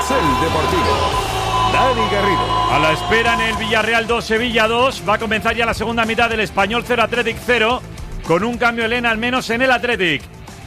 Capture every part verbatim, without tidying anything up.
Carrusel Deportivo. Dani Garrido. A la espera en el Villarreal dos, Sevilla dos. Va a comenzar ya la segunda mitad del Español cero, Athletic cero. Con un cambio, Elena, al menos en el Athletic.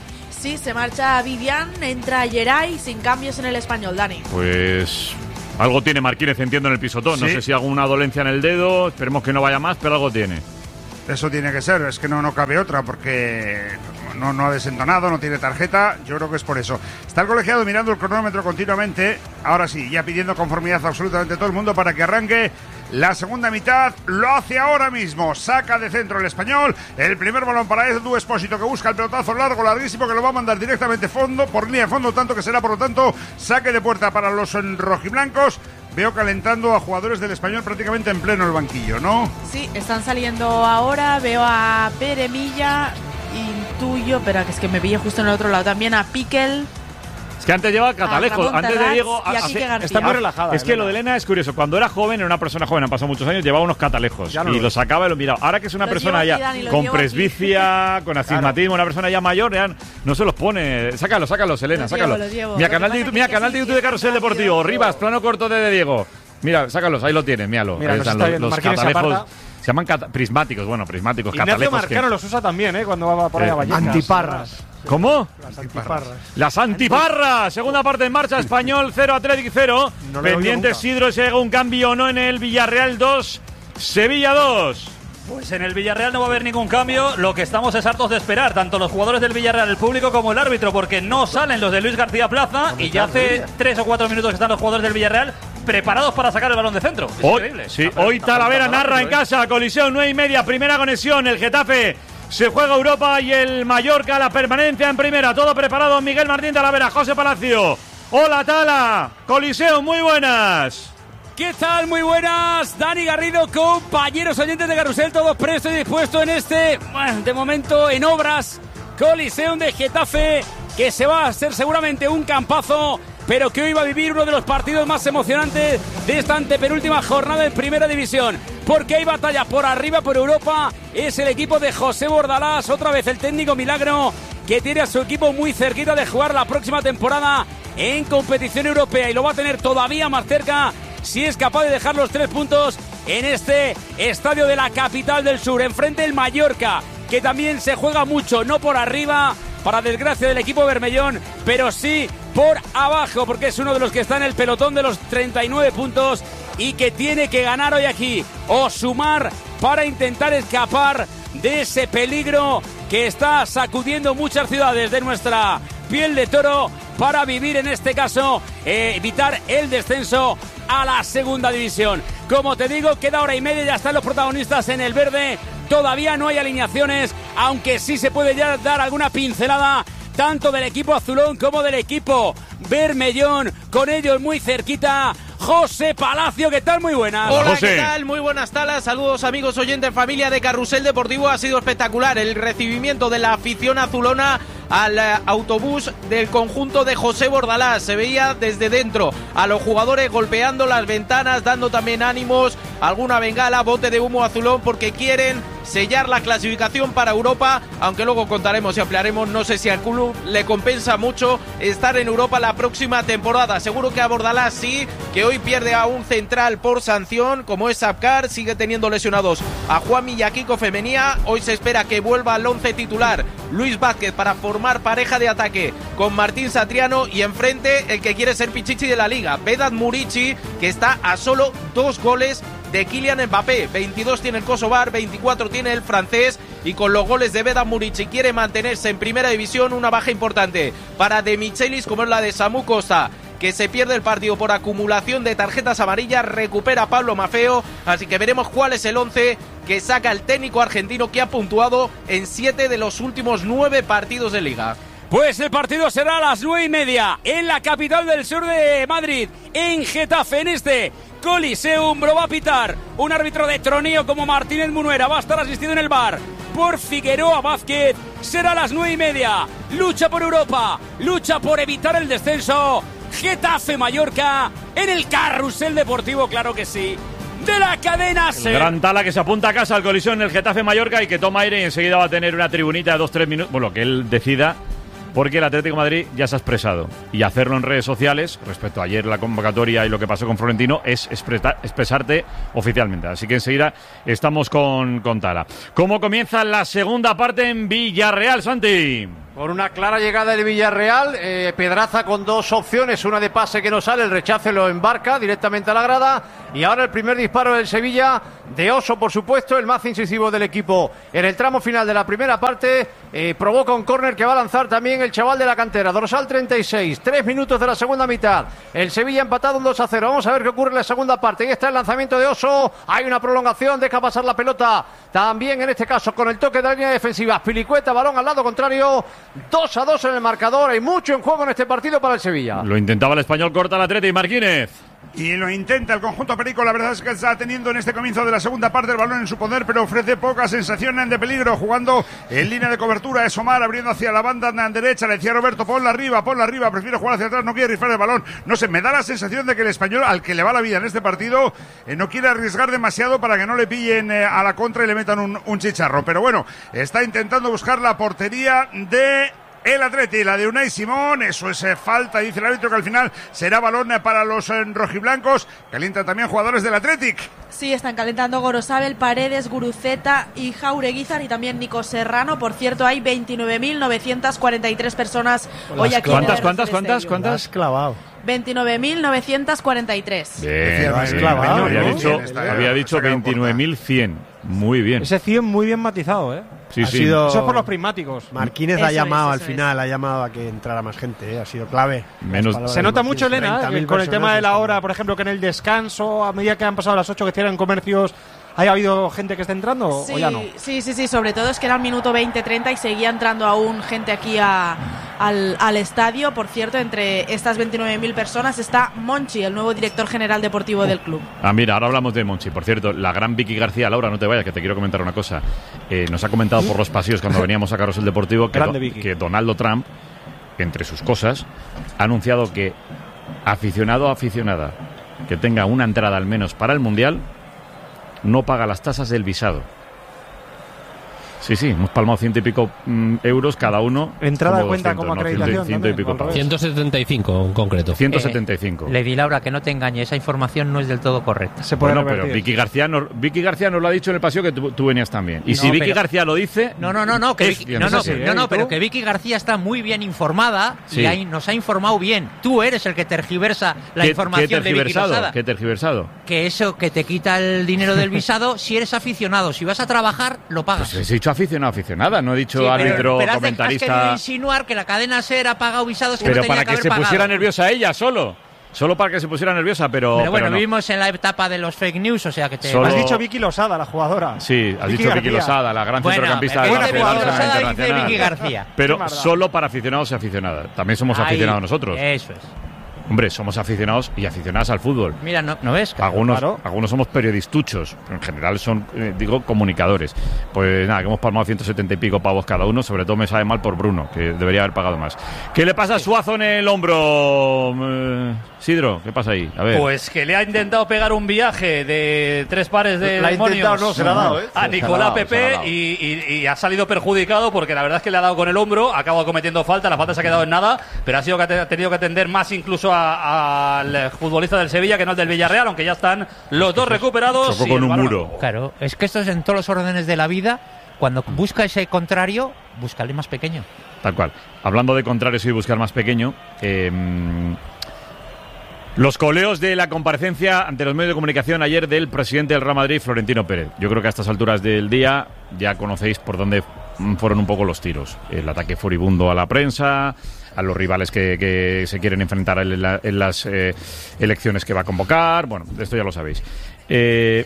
Sí, se marcha Vivian, entra Geray, sin cambios en el Español, Dani. Pues algo tiene Marquínez, entiendo, en el pisotón. Sí. No sé si alguna dolencia en el dedo. Esperemos que no vaya más, pero algo tiene. Eso tiene que ser, es que no, no cabe otra, porque no, no ha desentonado, no tiene tarjeta, yo creo que es por eso. Está el colegiado mirando el cronómetro continuamente, ahora sí, ya pidiendo conformidad a absolutamente todo el mundo para que arranque la segunda mitad. Lo hace ahora mismo, saca de centro el Español, el primer balón para Edu Espósito, que busca el pelotazo largo, larguísimo, que lo va a mandar directamente fondo, por línea de fondo, tanto que será por lo tanto saque de puerta para los rojiblancos. Veo calentando a jugadores del Español prácticamente en pleno el banquillo, ¿no? Sí, están saliendo ahora. Veo a Pere Milla, intuyo, pero que es que me pille justo en el otro lado también, a Piquel. Es que antes llevaba Catalejo, antes de Diego. Y a Quique García. Está muy relajada. Es que Elena. Lo de Elena es curioso. Cuando era joven, era una persona joven, han pasado muchos años, llevaba unos Catalejos y lo, lo sacaba y lo miraba. Ahora que es una los persona ya Dani, con presbicia, con astigmatismo, claro. Una persona ya mayor, ya no se los pone. Sácalos, sácalos, Elena, los sácalos. Llevo, llevo. Mira, canal de YouTube, mira, canal de YouTube de Carrusel Deportivo. Rivas, plano corto de, de Diego. Mira, sácalos, ahí lo tienes, míralo. Mira, ahí los, están los, los Catalejos. Se llaman cat- prismáticos, bueno, prismáticos, Ignacio catalejos. Marcano que... los usa también, ¿eh? Cuando va por ahí eh, a Vallecas. Antiparras. ¿Cómo? Las antiparras. Las antiparras. Segunda parte en marcha, Español cero, Athletic cero. No pendiente Sidro si llega un cambio o no en el Villarreal dos, Sevilla dos. Pues en el Villarreal no va a haber ningún cambio. Lo que estamos es hartos de esperar, tanto los jugadores del Villarreal, el público, como el árbitro, porque no salen los de Luis García Plaza y ya hace tres o cuatro minutos que están los jugadores del Villarreal preparados para sacar el balón de centro. Es hoy, increíble. Sí, hoy Talavera narra en casa, colisión nueve y media, primera conexión, el Getafe se juega Europa y el Mallorca la permanencia en primera. Todo preparado, Miguel Martín Talavera, José Palacio. Hola Tala, colisión, muy buenas. ¿Qué tal? Muy buenas, Dani Garrido, compañeros oyentes de Carrusel, todos prestos y dispuestos en este, bueno, de momento en obras, Coliseum de Getafe, que se va a hacer seguramente un campazo, pero que hoy va a vivir uno de los partidos más emocionantes de esta antepenúltima jornada en Primera División, porque hay batalla por arriba, por Europa. Es el equipo de José Bordalás, otra vez el técnico milagro, que tiene a su equipo muy cerquita de jugar la próxima temporada en competición europea, y lo va a tener todavía más cerca si es capaz de dejar los tres puntos en este estadio de la capital del sur. Enfrente el Mallorca, que también se juega mucho, no por arriba, para desgracia del equipo bermellón, pero sí por abajo, porque es uno de los que está en el pelotón de los treinta y nueve puntos y que tiene que ganar hoy aquí o sumar para intentar escapar de ese peligro que está sacudiendo muchas ciudades de nuestra piel de toro, para vivir, en este caso, eh, evitar el descenso a la segunda división. Como te digo, queda hora y media, ya están los protagonistas en el verde. Todavía no hay alineaciones, aunque sí se puede ya dar alguna pincelada tanto del equipo azulón como del equipo bermellón. Con ellos muy cerquita, José Palacio. ¿Qué tal? Muy buenas. Hola, José. ¿Qué tal? Muy buenas talas. Saludos, amigos oyentes, familia de Carrusel Deportivo. Ha sido espectacular el recibimiento de la afición azulona al uh, autobús del conjunto de José Bordalás. Se veía desde dentro a los jugadores golpeando las ventanas, dando también ánimos, alguna bengala, bote de humo azulón, porque quieren sellar la clasificación para Europa, aunque luego contaremos y ampliaremos. No sé si al club le compensa mucho estar en Europa la próxima temporada. Seguro que a Bordalás sí, que hoy pierde a un central por sanción como es Sapcar. Sigue teniendo lesionados a Juanmi y a Kiko Femenía. Hoy se espera que vuelva al once titular Luis Vázquez para formar pareja de ataque con Martín Satriano, y enfrente el que quiere ser Pichichi de la Liga, Vedat Murici, que está a solo dos goles de Kylian Mbappé. veintidós tiene el Kosovar, veinticuatro tiene el francés, y con los goles de Vedat Murici quiere mantenerse en primera división. Una baja importante para De Michelis, como es la de Samu Costa, que se pierde el partido por acumulación de tarjetas amarillas. Recupera Pablo Maffeo, así que veremos cuál es el once que saca el técnico argentino, que ha puntuado en siete de los últimos nueve partidos de Liga. Pues el partido será a las nueve y media en la capital del sur de Madrid, en Getafe, en este Coliseum. Lo va a pitar un árbitro de tronío como Martínez Munuera. Va a estar asistido en el bar por Figueroa Vázquez. Será a las nueve y media. Lucha por Europa, lucha por evitar el descenso. Getafe-Mallorca en el Carrusel Deportivo, claro que sí, de la cadena SER. El gran Tala que se apunta a casa al colisión en el Getafe-Mallorca y que toma aire y enseguida va a tener una tribunita de dos tres minutos. Bueno, que él decida. porque el Atlético de Madrid ya se ha expresado. Y hacerlo en redes sociales, respecto a ayer la convocatoria y lo que pasó con Florentino, es expresa, expresarte oficialmente. Así que enseguida estamos con, con Tala. ¿Cómo comienza la segunda parte en Villarreal, Santi? Por una clara llegada del Villarreal, eh, Pedraza con dos opciones, una de pase que no sale, el rechace lo embarca directamente a la grada, y ahora el primer disparo del Sevilla, de Oso por supuesto, el más incisivo del equipo en el tramo final de la primera parte, eh, provoca un córner que va a lanzar también el chaval de la cantera, dorsal treinta y seis, tres minutos de la segunda mitad, el Sevilla empatado un dos a cero, vamos a ver qué ocurre en la segunda parte, ahí está el lanzamiento de Oso, hay una prolongación, deja pasar la pelota, también en este caso con el toque de la línea defensiva, Pilicueta, balón al lado contrario, dos a dos en el marcador, hay mucho en juego en este partido para el Sevilla. Lo intentaba el español, corta el Atleti, Marquínez. Y lo intenta el conjunto perico, la verdad es que está teniendo en este comienzo de la segunda parte el balón en su poder, pero ofrece poca sensación de peligro, jugando en línea de cobertura, es Omar abriendo hacia la banda derecha, le decía Roberto, ponla arriba, ponla arriba, prefiere jugar hacia atrás, no quiere rifar el balón, no sé, me da la sensación de que el español, al que le va la vida en este partido, eh, no quiere arriesgar demasiado para que no le pillen eh, a la contra y le metan un, un chicharro, pero bueno, está intentando buscar la portería de el Atleti, la de Unai Simón, eso es eh, falta, dice el árbitro, que al final será balón eh, para los eh, rojiblancos. Calientan también jugadores del Athletic. Sí, están calentando Gorosabel, Paredes, Guruceta y Jaureguizar y también Nico Serrano. Por cierto, hay veintinueve mil novecientas cuarenta y tres personas hoy aquí. ¿Cuántas, cuántas, cuántas, cuántas? Clavado. veintinueve mil novecientos cuarenta y tres. Bien, bien, clavado, había ¿no? dicho, Bien, está, había dicho veintinueve mil cien. Muy bien. Ese cien muy bien matizado, ¿eh? Sí, ha sí. sido... Eso es por los prismáticos. Marquínez Eso ha llamado es, al eso final, ha llamado a que entrara más gente, ¿eh? Ha sido clave. Menos- Se nota mucho, Elena, treinta mil eh, con el tema de la personas hora, están- por ejemplo, que en el descanso, a medida que han pasado las ocho, que cierran comercios, ¿haya habido gente que esté entrando o- Sí, o ya no? sí, sí, sí, sobre todo es que era el minuto veinte treinta y seguía entrando aún gente aquí a, al, al estadio. Por cierto, entre estas veintinueve mil personas está Monchi, el nuevo director general deportivo del club. Ah, mira, ahora hablamos de Monchi. Por cierto, la gran Vicky García, Laura, no te vayas, que te quiero comentar una cosa. Eh, nos ha comentado por los pasillos cuando veníamos a Carrusel Deportivo que, Grande Do- Vicky. que Donaldo Trump, entre sus cosas, ha anunciado que aficionado o aficionada que tenga una entrada al menos para el Mundial no paga las tasas del visado. Sí, sí, hemos palmado ciento y pico mm, euros cada uno. Entrada Como cuenta doscientos, como no, acreditación, ciento y ¿no? pico Al pavos. revés. ciento setenta y cinco en concreto. ciento setenta y cinco. Eh, Lady Laura, que no te engañe, esa información no es del todo correcta. Se puede Bueno, pero revertir. Vicky García, nos, Vicky García nos lo ha dicho en el paseo que tú, tú venías también. Y No, si Vicky pero- García lo dice... No, no, no, no, que es- Vicky, ya no, sé no, si- no, no, ¿Y tú? pero que Vicky García está muy bien informada Sí. y ahí nos ha informado bien. Tú eres el que tergiversa la ¿Qué- información ¿Qué de Vicky tergiversado? Losada. ¿Qué tergiversado? Que eso que te quita el dinero del visado, si eres aficionado, si vas a trabajar, lo pagas. Pues he dicho aficionado, aficionada, no he dicho Sí, pero- árbitro, pero has de- has comentarista. querido insinuar que la cadena SER ha pagado visados que Pero no tenía para que que haber se pagado. pusiera nerviosa ella solo. Solo para que se pusiera nerviosa, pero. Pero bueno, pero no. vivimos en la etapa de los fake news, o sea que te... Solo- Has dicho Vicky Losada, la jugadora. Sí, has Vicky dicho Vicky García. Losada, la gran Bueno, centrocampista de en la vez de Vicky Federación Losada dice Internacional. Vicky García. Pero Qué maldad. solo para aficionados y aficionadas. También somos Ahí, aficionados nosotros. Eso es. Hombre, somos aficionados y aficionadas al fútbol. Mira, ¿no, no ves? Algunos, Claro. algunos somos periodistuchos, pero en general son, eh, digo, comunicadores. Pues nada, que hemos palmado ciento setenta y pico pavos cada uno, sobre todo me sabe mal por Bruno, que debería haber pagado más. ¿Qué le pasa a Suazo en el hombro, eh, Sidro? ¿Qué pasa ahí? A ver. Pues que le ha intentado pegar un viaje de tres pares de La ha demonios intentado, no, se la ha dado, ¿eh? a Se la ha Nicolás dado, se la ha Pepe dado. y, y- y ha salido perjudicado porque la verdad es que le ha dado con el hombro, ha acabado cometiendo falta, la falta se ha quedado en nada, pero ha sido que ha te- ha tenido que atender más incluso a- al futbolista del Sevilla que no al del Villarreal, aunque ya están los dos recuperados. Chocó y con el un balón- muro. Claro, es que esto es en todos los órdenes de la vida. Cuando busca ese contrario, búscale más pequeño. Tal cual. Hablando de contrarios y buscar más pequeño, eh, los coleos de la comparecencia ante los medios de comunicación ayer del presidente del Real Madrid, Florentino Pérez. Yo creo que a estas alturas del día ya conocéis por dónde fueron un poco los tiros. El ataque furibundo a la prensa, a los rivales que, que se quieren enfrentar en, la- en las eh, elecciones que va a convocar. Bueno, esto ya lo sabéis. Eh,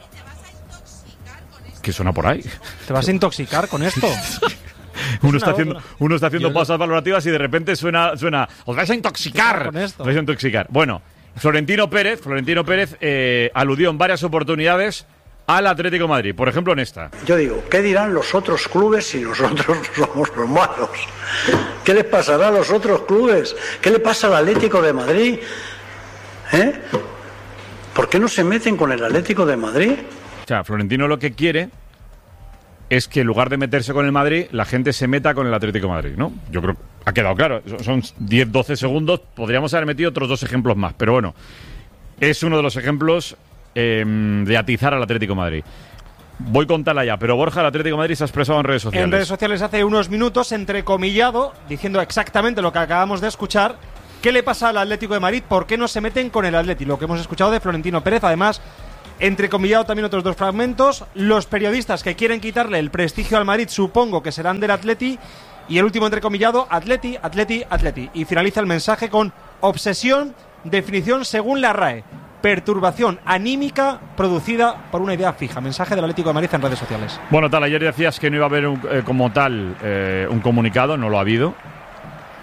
¿Qué suena por ahí? ¿Te vas a intoxicar con esto? Uno está una haciendo, otra. uno está haciendo Yo- pausas valorativas y de repente suena, suena, os vais a intoxicar. Con esto. Os vais a intoxicar. Bueno, Florentino Pérez, Florentino Pérez eh, aludió en varias oportunidades al Atlético de Madrid. Por ejemplo, en esta. Yo digo, ¿qué dirán los otros clubes si nosotros somos los malos? ¿Qué les pasará a los otros clubes? ¿Qué le pasa al Atlético de Madrid? ¿Eh? ¿Por qué no se meten con el Atlético de Madrid? O sea, Florentino lo que quiere es que en lugar de meterse con el Madrid, la gente se meta con el Atlético de Madrid, ¿no? Yo creo que ha quedado claro. Son diez doce segundos. Podríamos haber metido otros dos ejemplos más, pero bueno, es uno de los ejemplos eh, de atizar al Atlético de Madrid. Voy con tal allá, pero Borja, el Atlético de Madrid se ha expresado en redes sociales. En redes sociales hace unos minutos, entrecomillado, diciendo exactamente lo que acabamos de escuchar. ¿Qué le pasa al Atlético de Madrid? ¿Por qué no se meten con el Atlético? Lo que hemos escuchado de Florentino Pérez, además... Entrecomillado también otros dos fragmentos. Los periodistas que quieren quitarle el prestigio al Madrid, supongo que serán del Atleti. Y el último entrecomillado, Atleti, Atleti, Atleti. Y finaliza el mensaje con obsesión, definición según la R A E. Perturbación anímica producida por una idea fija. Mensaje del Atlético de Madrid en redes sociales. Bueno, tal, ayer decías que no iba a haber un, eh, como tal eh, un comunicado, no lo ha habido.